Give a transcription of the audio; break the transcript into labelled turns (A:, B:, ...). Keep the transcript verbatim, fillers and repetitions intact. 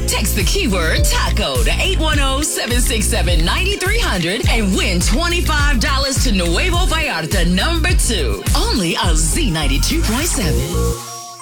A: Text the keyword taco to eight one zero, seven six seven, nine three zero zero and win twenty-five dollars to Nuevo Vallarta number two. Only on Z ninety-two point seven.